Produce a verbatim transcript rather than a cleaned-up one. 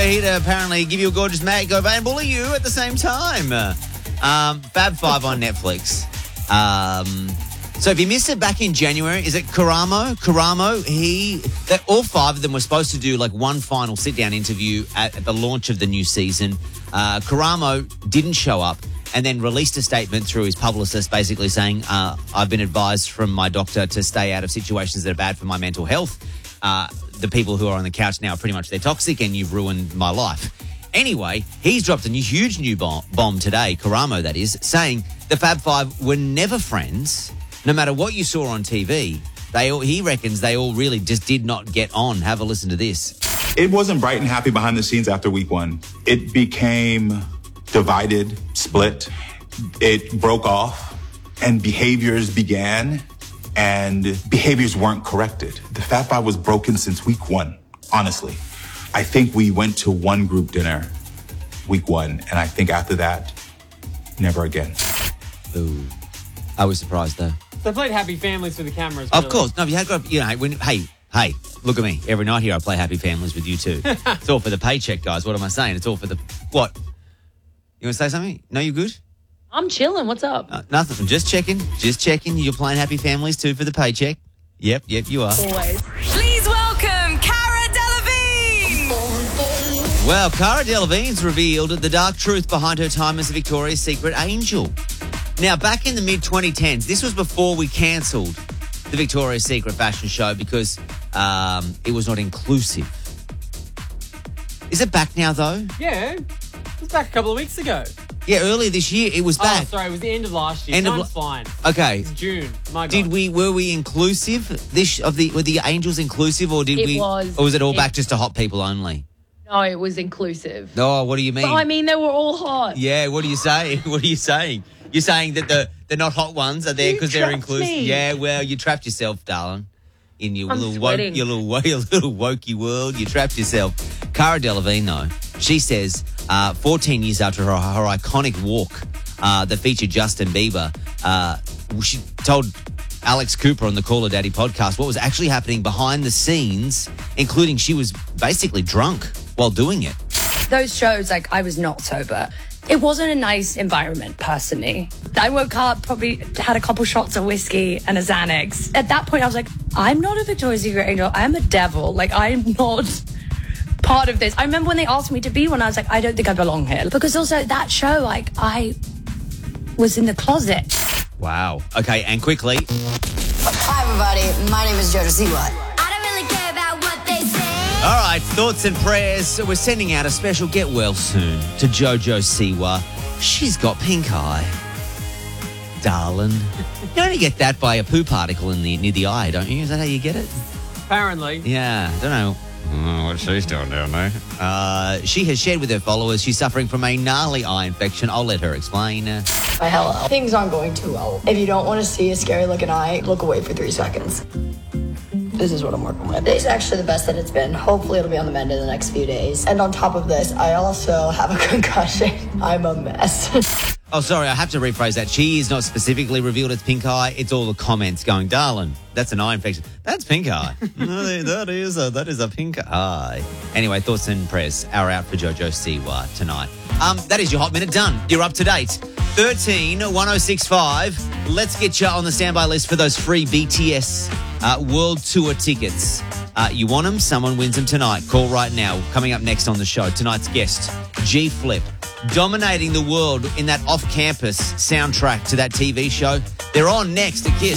here to apparently give you a gorgeous makeover and bully you at the same time. Um, Fab Five on Netflix. Um, so if you missed it back in January, is it Karamo? Karamo, he, they, all five of them were supposed to do like one final sit-down interview at, at the launch of the new season. Uh, Karamo didn't show up and then released a statement through his publicist basically saying, uh, I've been advised from my doctor to stay out of situations that are bad for my mental health. Uh, the people who are on the couch now are pretty much, they're toxic and you've ruined my life. Anyway, he's dropped a new, huge new bomb, bomb today, Karamo that is, saying the Fab Five were never friends. No matter what you saw on T V, they all, he reckons they all really just did not get on. Have a listen to this. It wasn't bright and happy behind the scenes after week one. It became divided, split. It broke off and behaviors began and behaviors weren't corrected. The Fab Five was broken since week one, honestly. I think we went to one group dinner week one, and I think after that, never again. Ooh. I was surprised, though. They played Happy Families for the cameras. Of really. course. No, you had got, you know, when, hey, hey, look at me. Every night here I play Happy Families with you too. It's all for the paycheck, guys. What am I saying? It's all for the, what? You want to say something? No, you good? I'm chilling. What's up? Uh, nothing. I'm just checking. Just checking. You're playing Happy Families too for the paycheck. Yep, yep, you are. Always. Please welcome Cara Delevingne. Well, Cara Delevingne's revealed the dark truth behind her time as a Victoria's Secret angel. Now, back in the mid twenty tens, this was before we cancelled the Victoria's Secret fashion show because um, it was not inclusive. Is it back now, though? Yeah. It was back a couple of weeks ago. Yeah, earlier this year it was back. Oh, sorry. It was the end of last year. End of Time's la- fine. Okay. It's June. My God. Did we, were we inclusive? This of the Were the angels inclusive or did It we? was. Or was it all It- back just to hot people only? No, it was inclusive. Oh, what do you mean? But I mean, they were all hot. Yeah, what are you saying? What are you saying? You're saying that the the not hot ones are there You because they're trapped inclusive. me. Yeah, well, you trapped yourself, darling. In your I'm little woke, sweating. your little wo- your little wokey world, you trapped yourself. Cara Delevingne, though, she says, uh, fourteen years after her, her iconic walk uh, that featured Justin Bieber, uh, she told Alex Cooper on the Call Her Daddy podcast what was actually happening behind the scenes, including she was basically drunk while doing it. Those shows, like, I was not sober. It wasn't a nice environment, personally. I woke up, probably had a couple shots of whiskey and a Xanax. At that point, I was like, I'm not a Victoria's Secret angel. I'm a devil. Like, I'm not part of this. I remember when they asked me to be one, I was like, I don't think I belong here. Because also, that show, like, I was in the closet. Wow. Okay, and quickly, Hi, everybody. My name is Jojo Siwa. I don't really care about what they say. all right, thoughts and prayers. So we're sending out a special get well soon to Jojo Siwa. She's got pink eye. Darling. You only get that by a poo particle in the near the eye, don't you? Is that how you get it? Apparently. Yeah, I don't know. Oh, what she's doing down there. Uh, she has shared with her followers she's suffering from a gnarly eye infection. I'll let her explain. Uh, Hi, hello. Things aren't going too well. If you don't want to see a scary looking eye, look away for three seconds. This is what I'm working with. It's actually the best that it's been. Hopefully it'll be on the mend in the next few days. And on top of this, I also have a concussion. I'm a mess. Oh, sorry, I have to rephrase that. She is not specifically revealed it's pink eye. It's all the comments going, darling, that's an eye infection. That's pink eye. No, that is a, that is a pink eye. Anyway, thoughts and prayers are out for Jojo Siwa tonight. Um, that is your Hot Minute done. You're up to date. thirteen one oh six five. Let's get you on the standby list for those free B T S uh, World Tour tickets. Uh, you want them? Someone wins them tonight. Call right now. Coming up next on the show, tonight's guest, G Flip. Dominating the world in that off-campus soundtrack to that T V show. They're on next at Kiss.